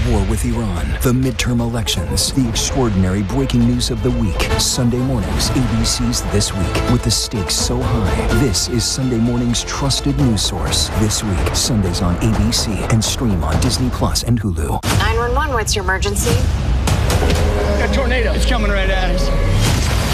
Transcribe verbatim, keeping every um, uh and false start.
war with Iran, the midterm elections, the extraordinary breaking news of the week. Sunday mornings, A B C's This Week, with the stakes so high. This is Sunday morning's trusted news source. This Week, Sundays on A B C and stream on Disney Plus and Hulu. nine one one, what's your emergency? A tornado. It's coming right at us.